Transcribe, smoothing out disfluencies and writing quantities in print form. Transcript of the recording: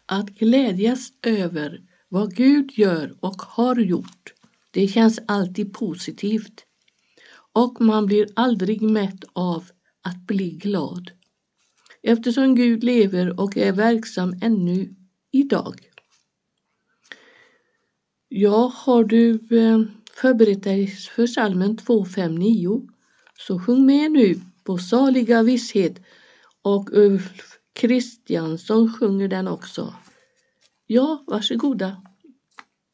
Att glädjas över vad Gud gör och har gjort, det känns alltid positivt. Och man blir aldrig mätt av att bli glad. Eftersom Gud lever och är verksam ännu idag. Ja, har du förberett dig för psalmen 259 så sjung med nu på Saliga visshet, och Ulf Kristiansson sjunger den också. Ja, varsågoda.